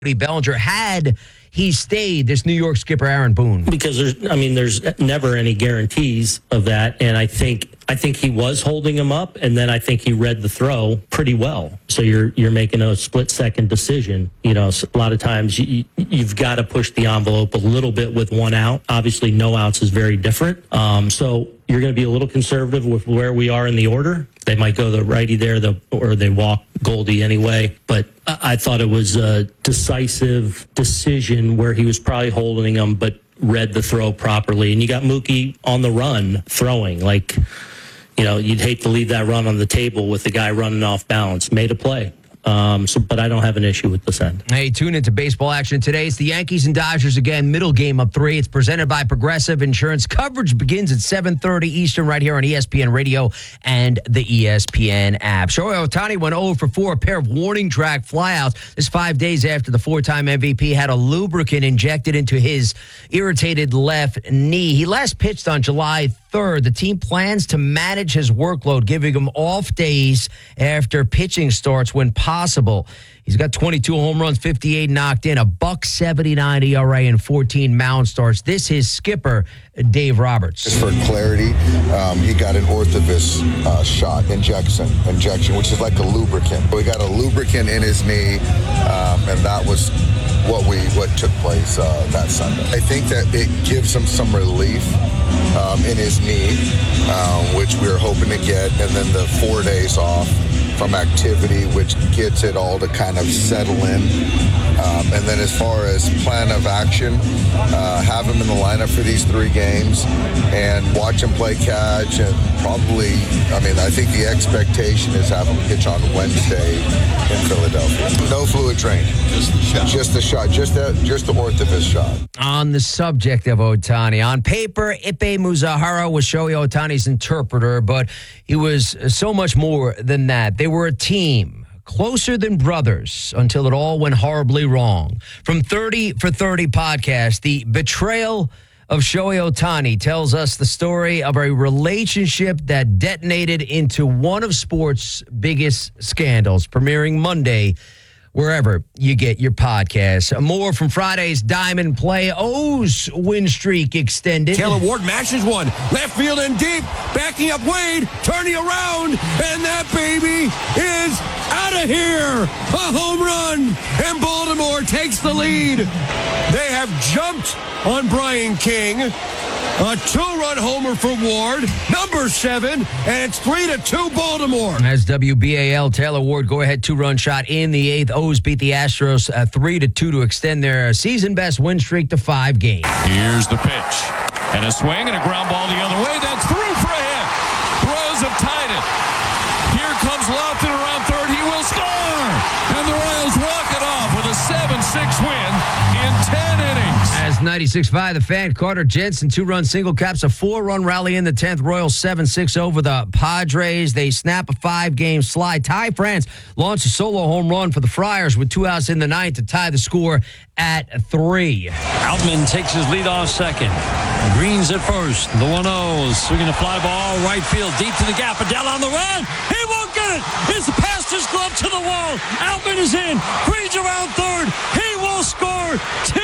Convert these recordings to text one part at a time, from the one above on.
Bellinger had he stayed this New York skipper Aaron Boone? Because there's never any guarantees of that, and I think he was holding him up, and then I think he read the throw pretty well. So you're making a split-second decision. You know, a lot of times you've got to push the envelope a little bit with one out. Obviously, no outs is very different. So you're going to be a little conservative with where we are in the order. They might go the righty there, or they walk Goldie anyway. But I thought it was a decisive decision where he was probably holding him, but read the throw properly. And you got Mookie on the run throwing. Like, you know, you'd hate to leave that run on the table with the guy running off balance. Made a play. But I don't have an issue with this end. Hey, tune into baseball action today. It's the Yankees and Dodgers again. Middle game up 3. It's presented by Progressive Insurance. Coverage begins at 7:30 Eastern right here on ESPN Radio and the ESPN app. Shohei Ohtani went 0 for 4, a pair of warning track flyouts. This 5 days after the 4-time MVP had a lubricant injected into his irritated left knee. He last pitched on July 3rd. The team plans to manage his workload, giving him off days after pitching starts when possible. He's got 22 home runs, 58 knocked in, a .179 ERA, and 14 mound starts. This is skipper Dave Roberts. Just for clarity, he got an Orthovis shot, injection, which is like a lubricant. We got a lubricant in his knee, and that was what took place that Sunday. I think that it gives him some relief in his knee, which we were hoping to get, and then the 4 days off from activity, which gets it all to kind of settle in. And then as far as plan of action, have him in the lineup for these 3 games and watch him play catch. And probably, I think the expectation is have him pitch on Wednesday in Philadelphia. No fluid drain. Just the shot. Just the Orthovis shot. On the subject of Ohtani, on paper, Ippei Muzahara was Shohei Ohtani's interpreter, but he was so much more than that. They were a team, closer than brothers, until it all went horribly wrong. From 30 for 30 podcast, the betrayal of Shohei Ohtani tells us the story of a relationship that detonated into one of sports' biggest scandals, premiering Monday, wherever you get your podcasts. More from Friday's Diamond Play. O's win streak extended. Taylor Ward mashes one. Left field and deep. Backing up Wade. Turning around. And that baby is out of here. A home run. And Baltimore takes the lead. They have jumped on Brian King. A 2-run homer for Ward, number 7, and it's 3-2 Baltimore. As WBAL, Taylor Ward go-ahead 2-run shot in the 8th. O's beat the Astros 3-2 to extend their season-best win streak to 5 games. Here's the pitch, and a swing and a ground ball the other way. That's through for a hit. Royals have tied it. Here comes Lofton around third. He will score, and the Royals walk it off with a 7-6 win in 10 innings. As 96.5, the Fan, Carter Jensen, 2-run single caps a 4-run rally in the 10th. Royals 7-6 over the Padres. They snap a 5-game slide. Ty France launched a solo home run for the Friars with 2 outs in the 9th to tie the score at 3. Outman takes his lead off second. Green's at first. The 1-0 swinging a fly ball right field deep to the gap. Adele on the run. He won't get it. It's past his glove to the wall. Outman is in. Green's around third. He will score.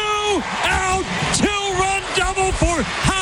2-out, 2-run double for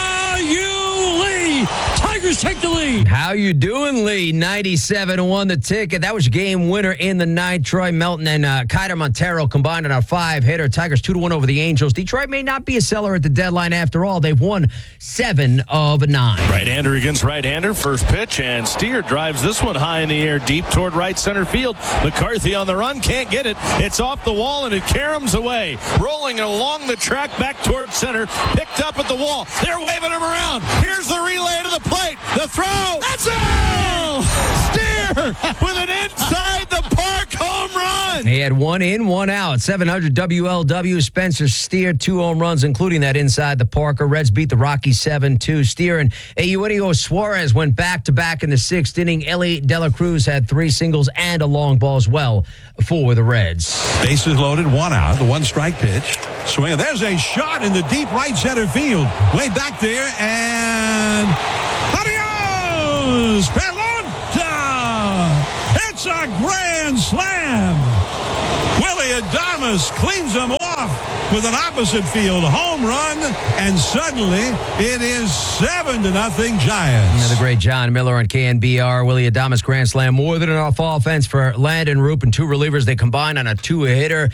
Hao-Yu Lee. Tigers take the lead. How you doing, Lee? 97 won the ticket. That was your game winner in the 9th. Troy Melton and Kiter Montero combined on a 5-hitter. Tigers 2-1 over the Angels. Detroit may not be a seller at the deadline after all. They've won 7 of 9. Right-hander against right-hander. First pitch, and Steer drives this one high in the air, deep toward right center field. McCarthy on the run, can't get it. It's off the wall, and it caroms away. Rolling along the track back toward center. Picked up at the wall. They're waving him around. Here's the relay to the plate. The throw. That's it! Steer with an inside the park home run. He had 1 in, 1 out. 700 WLW. Spencer Steer, 2 home runs, including that inside the Parker. Reds beat the Rockies 7-2. Steer and Eugenio Suarez went back-to-back in the 6th inning. Ellie De La Cruz had 3 singles and a long ball as well for the Reds. Bases loaded, 1 out. The 1-strike pitch. Swing. There's a shot in the deep right center field. Way back there, and adios, Pelota! It's a grand slam. Willie Willie Adames cleans them off with an opposite field home run, and suddenly it is 7-0 Giants. Another great John Miller on KNBR. Willie Adames grand slam, more than enough offense for Landon Roop and two relievers. They combine on a two-hitter.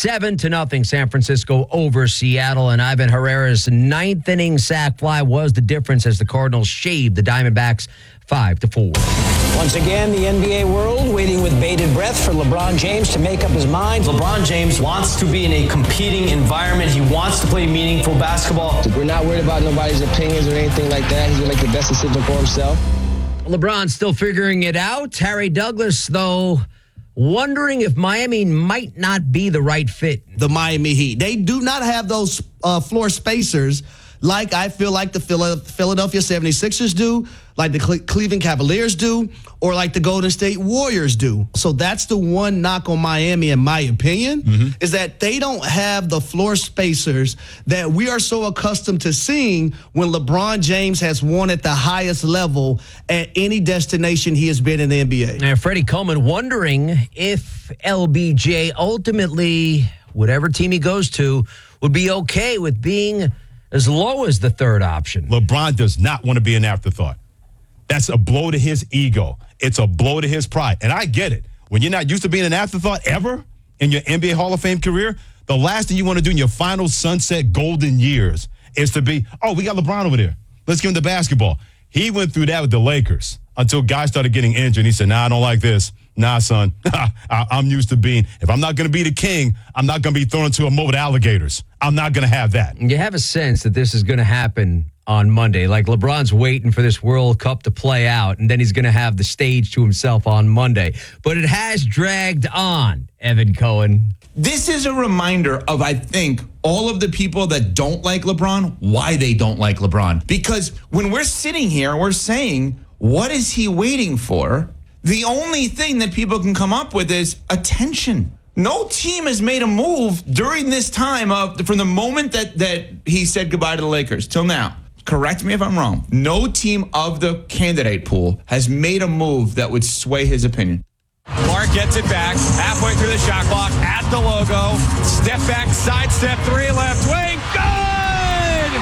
7-0 San Francisco over Seattle, and Ivan Herrera's ninth inning sac fly was the difference as the Cardinals shaved the Diamondbacks 5-4. Once again, the NBA world waiting with bated breath for LeBron James to make up his mind. LeBron James wants to be in a competing environment. He wants to play meaningful basketball. We're not worried about nobody's opinions or anything like that. He's going to make the best decision for himself. LeBron's still figuring it out. Harry Douglas, though, wondering if Miami might not be the right fit. The Miami Heat. They do not have those floor spacers like I feel like the Philadelphia 76ers do, like the Cleveland Cavaliers do, or like the Golden State Warriors do. So that's the one knock on Miami, in my opinion, is that they don't have the floor spacers that we are so accustomed to seeing when LeBron James has won at the highest level at any destination he has been in the NBA. And Freddie Coleman wondering if LBJ ultimately, whatever team he goes to, would be okay with being as low as the third option. LeBron does not want to be an afterthought. That's a blow to his ego. It's a blow to his pride. And I get it. When you're not used to being an afterthought ever in your NBA Hall of Fame career, the last thing you want to do in your final sunset golden years is to be, oh, we got LeBron over there. Let's give him the basketball. He went through that with the Lakers until guys started getting injured. He said, nah, I don't like this. Nah, son, I'm used to being, if I'm not going to be the king, I'm not going to be thrown into a moat with alligators. I'm not going to have that. You have a sense that this is going to happen on Monday. Like LeBron's waiting for this World Cup to play out, and then he's going to have the stage to himself on Monday. But it has dragged on, Evan Cohen. This is a reminder of, I think, all of the people that don't like LeBron, why they don't like LeBron. Because when we're sitting here, we're saying, what is he waiting for? The only thing that people can come up with is attention. No team has made a move during this time from the moment that he said goodbye to the Lakers till now. Correct me if I'm wrong. No team of the candidate pool has made a move that would sway his opinion. Clark gets it back, halfway through the shot clock, at the logo. Step back, side step, three, left wing, good!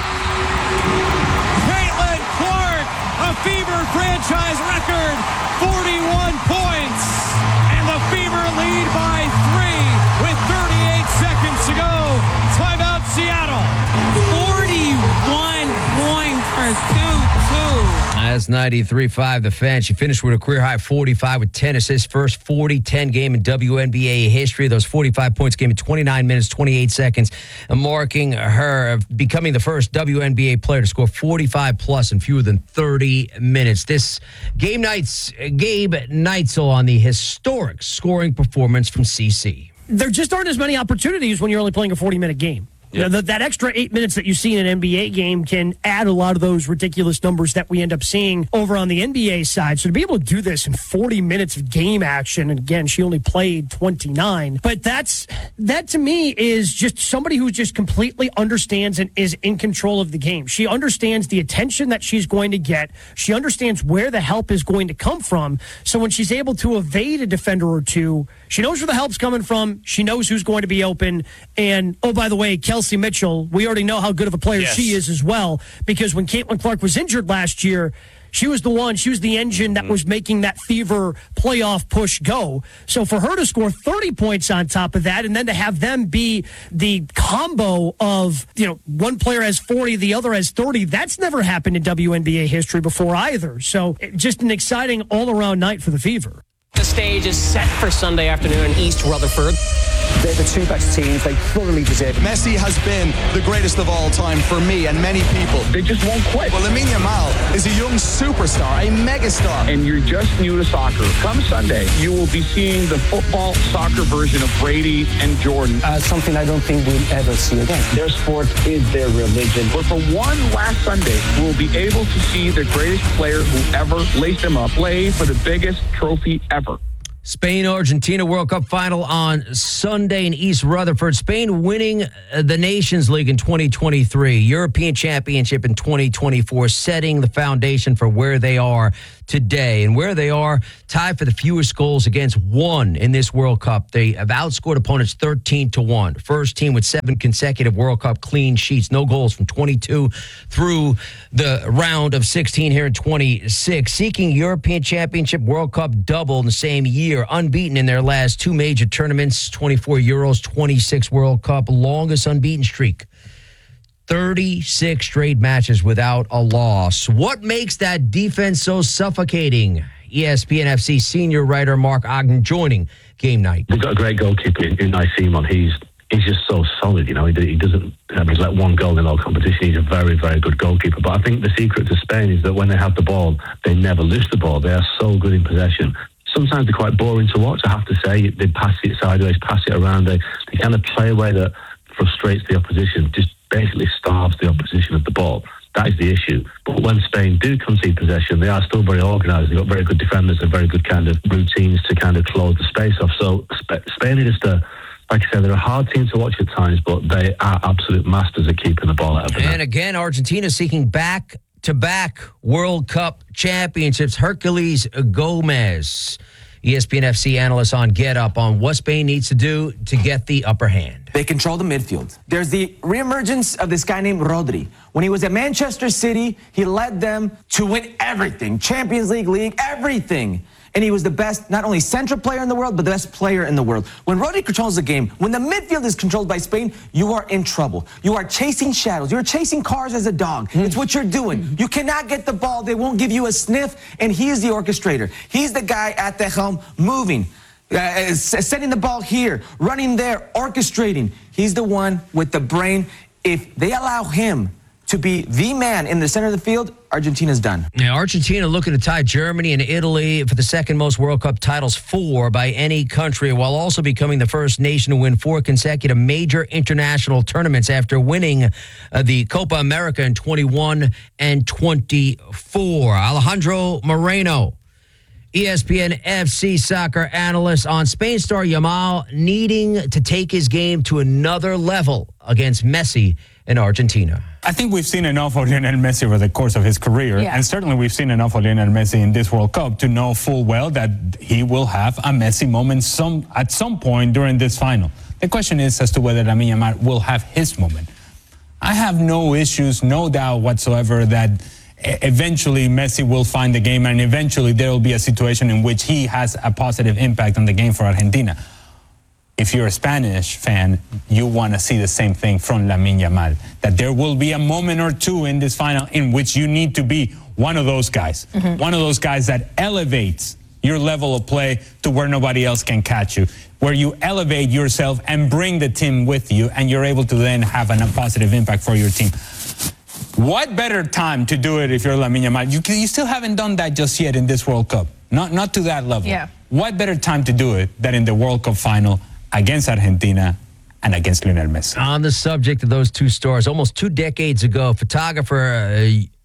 Caitlin Clark, a Fever franchise record, 41 points, and the Fever lead by 3 with 38 seconds to go. Timeout, Seattle. 41 points for 2-2. That's 93.5 The Fan. She finished with a career-high 45 with 10 assists. First 40-10 game in WNBA history. Those 45 points came in 29 minutes, 28 seconds, marking her becoming the first WNBA player to score 45-plus in fewer than 30 minutes. This Gabe Neitzel on the historic scoring performance from CC. There just aren't as many opportunities when you're only playing a 40-minute game. Yeah. You know, that extra 8 minutes that you see in an NBA game can add a lot of those ridiculous numbers that we end up seeing over on the NBA side. So to be able to do this in 40 minutes of game action, and again, she only played 29, but that to me is just somebody who just completely understands and is in control of the game. She understands the attention that she's going to get. She understands where the help is going to come from. So when she's able to evade a defender or two, she knows where the help's coming from. She knows who's going to be open. And, oh, by the way, Kelsey Mitchell, we already know how good of a player she is as well, because when Caitlin Clark was injured last year, she was the engine that was making that Fever playoff push go. So for her to score 30 points on top of that, and then to have them be the combo of, one player has 40, the other has 30, that's never happened in WNBA history before either. So just an exciting all-around night for the Fever. The stage is set for Sunday afternoon in East Rutherford. They're the two best teams. They thoroughly deserve it. Messi has been the greatest of all time for me and many people. They just won't quit. Well, Lamine Yamal is a young superstar, a megastar. And you're just new to soccer. Come Sunday, you will be seeing the football soccer version of Brady and Jordan. Something I don't think we'll ever see again. Their sport is their religion. But for one last Sunday, we'll be able to see the greatest player who ever laced them up play for the biggest trophy ever. Spain-Argentina World Cup final on Sunday in East Rutherford. Spain winning the Nations League in 2023, European Championship in 2024, setting the foundation for where they are today. And where they are, tied for the fewest goals against one in this World Cup. They have outscored opponents 13-1. First team with 7 consecutive World Cup clean sheets. No goals from 22 through the round of 16 here in 26. Seeking European Championship World Cup double in the same year. Unbeaten in their last 2 major tournaments, 24 Euros, 26 World Cup, longest unbeaten streak. 36 straight matches without a loss. What makes that defense so suffocating? ESPN FC senior writer Mark Ogden joining Game Night. They've got a great goalkeeper in Simon. He's just so solid, you know. He doesn't let one goal in all competition. He's a very, very good goalkeeper. But I think the secret to Spain is that when they have the ball, they never lose the ball. They are so good in possession. Sometimes they're quite boring to watch, I have to say. They pass it sideways, pass it around. They kind of play a way that frustrates the opposition, just basically starves the opposition of the ball. That is the issue. But when Spain do concede possession, they are still very organised. They've got very good defenders and very good kind of routines to kind of close the space off. So Spain are just like I said, they're a hard team to watch at times, but they are absolute masters at keeping the ball out of it. And again, Argentina seeking back-to-back World Cup championships. Hercules Gomez, ESPN FC analyst on Get Up, on what Spain needs to do to get the upper hand. They control the midfield. There's the reemergence of this guy named Rodri. When he was at Manchester City, he led them to win everything. Champions League, everything. And he was the best, not only central player in the world, but the best player in the world. When Rodri controls the game, when the midfield is controlled by Spain, you are in trouble. You are chasing shadows. You're chasing cars as a dog. It's what you're doing. You cannot get the ball. They won't give you a sniff. And he is the orchestrator. He's the guy at the helm moving, sending the ball here, running there, orchestrating. He's the one with the brain. If they allow him to be the man in the center of the field, Argentina's done. Now, Argentina looking to tie Germany and Italy for the second most World Cup titles, 4 by any country, while also becoming the first nation to win 4 consecutive major international tournaments after winning the Copa America in 21 and 24. Alejandro Moreno, ESPN FC soccer analyst, on Spain star Yamal needing to take his game to another level against Messi in Argentina. I think we've seen enough of Lionel Messi over the course of his career, and certainly we've seen enough of Lionel Messi in this World Cup to know full well that he will have a Messi moment at some point during this final. The question is as to whether Lamine Yamal will have his moment. I have no issues, no doubt whatsoever that eventually Messi will find the game, and eventually there will be a situation in which he has a positive impact on the game for Argentina. If you're a Spanish fan, you want to see the same thing from Lamine Yamal, that there will be a moment or two in this final in which you need to be one of those guys, one of those guys that elevates your level of play to where nobody else can catch you, where you elevate yourself and bring the team with you, and you're able to then have a positive impact for your team. What better time to do it if you're Lamine Yamal? You still haven't done that just yet in this World Cup, not to that level. Yeah. What better time to do it than in the World Cup final against Argentina and against Lionel Messi? On the subject of those two stars, almost 2 decades ago, photographer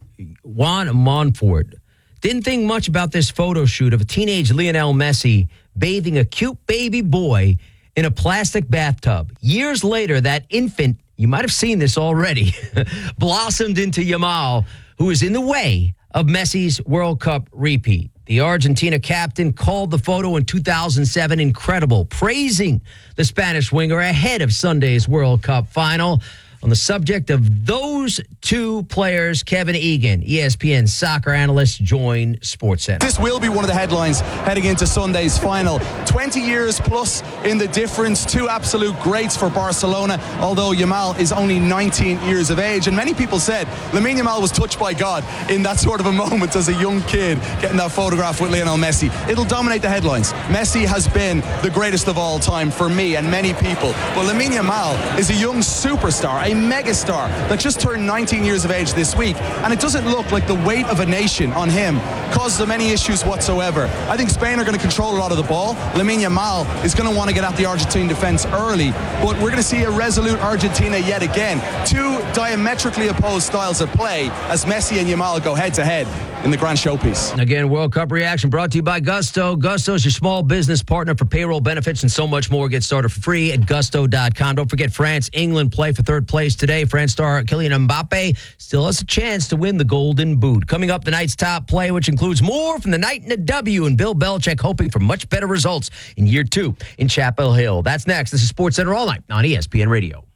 Juan Monfort didn't think much about this photo shoot of a teenage Lionel Messi bathing a cute baby boy in a plastic bathtub. Years later, that infant, you might have seen this already, blossomed into Yamal, who is in the way of Messi's World Cup repeat. The Argentina captain called the photo in 2007 incredible, praising the Spanish winger ahead of Sunday's World Cup final. On the subject of those two players, Kevin Egan, ESPN soccer analyst, joined SportsCenter. This will be one of the headlines heading into Sunday's final. 20 years plus in the difference, 2 absolute greats for Barcelona, although Yamal is only 19 years of age. And many people said Lamine Yamal was touched by God in that sort of a moment as a young kid, getting that photograph with Lionel Messi. It'll dominate the headlines. Messi has been the greatest of all time for me and many people. But Lamine Yamal is a young superstar, a megastar that just turned 19 years of age this week, and it doesn't look like the weight of a nation on him causes them any issues whatsoever. I think Spain are going to control a lot of the ball. Lamine Yamal is going to want to get at the Argentine defense early, but we're going to see a resolute Argentina yet again. 2 diametrically opposed styles of play as Messi and Yamal go head to head. in the grand showpiece. Again, World Cup reaction brought to you by Gusto. Gusto is your small business partner for payroll benefits and so much more. Get started for free at gusto.com. Don't forget France, England play for third place today. France star Kylian Mbappe still has a chance to win the Golden Boot. Coming up, the night's top play, which includes more from the night in the W, and Bill Belichick hoping for much better results in year 2 in Chapel Hill. That's next. This is SportsCenter All Night on ESPN Radio.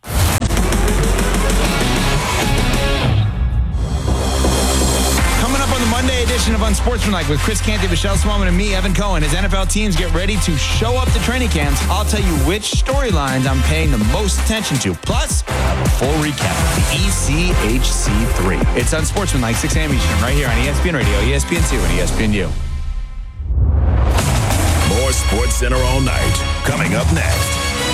Monday edition of Unsportsmanlike with Chris Canty, Michelle Smallman, and me, Evan Cohen. As NFL teams get ready to show up to training camps, I'll tell you which storylines I'm paying the most attention to. Plus, a full recap of the ECHC3. It's Unsportsmanlike, 6 a.m. Eastern, right here on ESPN Radio, ESPN2, and ESPNU. More SportsCenter All Night coming up next.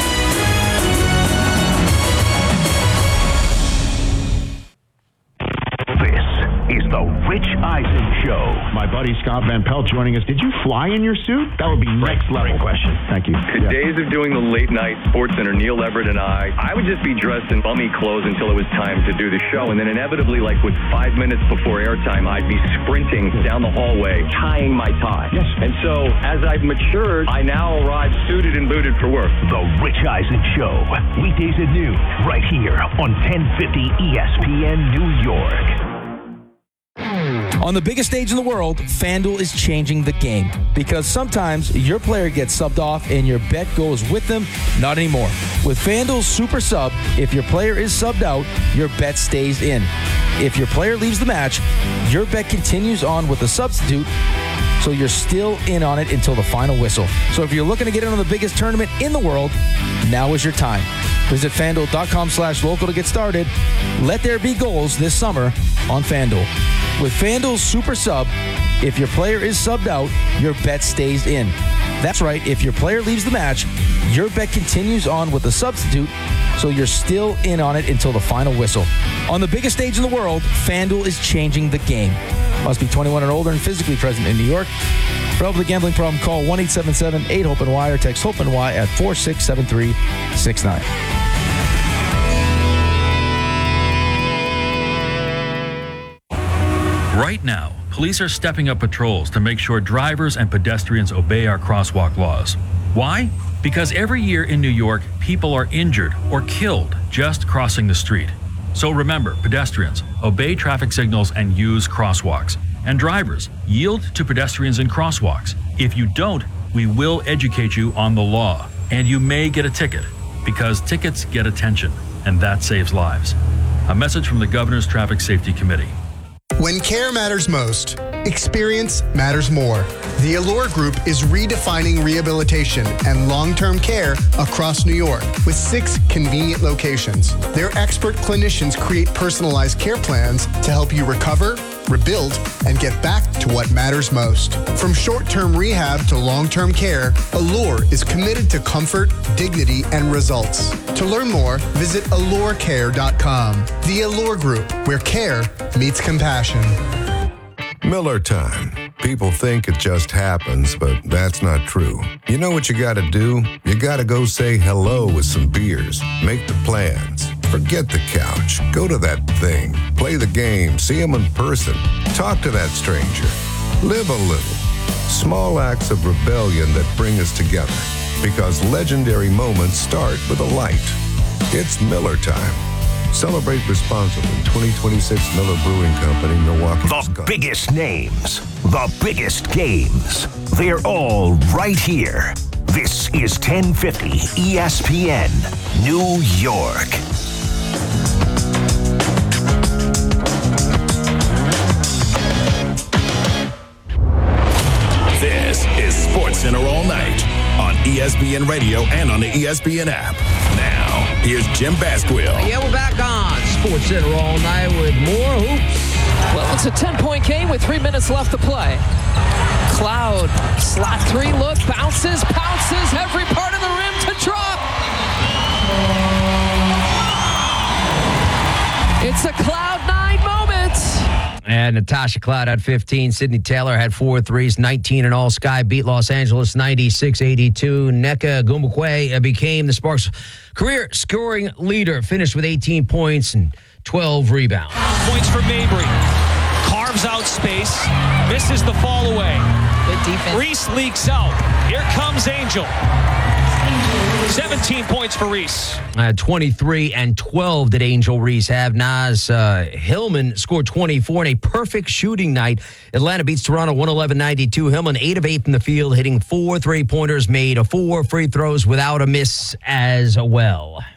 Is the Rich Eisen Show. My buddy Scott Van Pelt joining us. Did you fly in your suit? That would be next level. Great question. Thank you. The days of doing the late night SportsCenter, Neil Everett and I would just be dressed in bummy clothes until it was time to do the show. And then inevitably, like with 5 minutes before airtime, I'd be sprinting down the hallway, tying my tie. Yes. And so as I've matured, I now arrive suited and booted for work. The Rich Eisen Show. Weekdays at noon, right here on 1050 ESPN New York. On the biggest stage in the world, FanDuel is changing the game because sometimes your player gets subbed off and your bet goes with them. Not anymore. With FanDuel's Super Sub, if your player is subbed out, your bet stays in. If your player leaves the match, your bet continues on with a substitute, so you're still in on it until the final whistle. So if you're looking to get in on the biggest tournament in the world, now is your time. Visit FanDuel.com/local to get started. Let there be goals this summer on FanDuel. With FanDuel's Super Sub, if your player is subbed out, your bet stays in. That's right, if your player leaves the match, your bet continues on with a substitute, so you're still in on it until the final whistle. On the biggest stage in the world, FanDuel is changing the game. Must be 21 and older and physically present in New York. For help with a gambling problem, call 1-877-8-HOPE-NY or text HOPE-NY at 467-369. Right now, police are stepping up patrols to make sure drivers and pedestrians obey our crosswalk laws. Why? Because every year in New York, people are injured or killed just crossing the street. So remember, pedestrians, obey traffic signals and use crosswalks. And drivers, yield to pedestrians in crosswalks. If you don't, we will educate you on the law. And you may get a ticket, because tickets get attention, and that saves lives. A message from the Governor's Traffic Safety Committee. When care matters most, experience matters more. The Allure Group is redefining rehabilitation and long-term care across New York with 6 convenient locations. Their expert clinicians create personalized care plans to help you recover, rebuild, and get back to what matters most. From short-term rehab to long-term care, Allure is committed to comfort, dignity, and results. To learn more, visit allurecare.com. The Allure Group, where care meets compassion. Miller time. People think it just happens, but that's not true. You know what you gotta do? You gotta go say hello with some beers. Make the plans. Forget the couch. Go to that thing. Play the game. See them in person. Talk to that stranger. Live a little. Small acts of rebellion that bring us together. Because legendary moments start with a light. It's Miller time. Celebrate responsibly. 2026 Miller Brewing Company, Milwaukee, Wisconsin. The biggest names, the biggest games. They're all right here. This is 1050 ESPN New York. This is SportsCenter All Night on ESPN Radio and on the ESPN app. Now, here's Jim Basquill. Yeah, we're back on SportsCenter All Night with more hoops. Well, it's a 10-point game with 3 minutes left to play. Cloud, slot 3 look, bounces, pounces, every part of the rim to drop. It's a Cloud 9 moment. And Natasha Cloud had 15. Sydney Taylor had 4 threes, 19 in all. Sky beat Los Angeles 96-82. Nneka Ogwumike became the Sparks' career scoring leader. Finished with 18 points and 12 rebounds. Points for Mabry. Carr carves out space, misses the fall away. Good defense. Reese leaks out. Here comes Angel. 17 points for Reese. 23 and 12 did Angel Reese have. Naz Hillman scored 24 in a perfect shooting night. Atlanta beats Toronto 111-92. Hillman 8 of 8 from the field, hitting 4 3-pointers, made 4 free throws without a miss as well.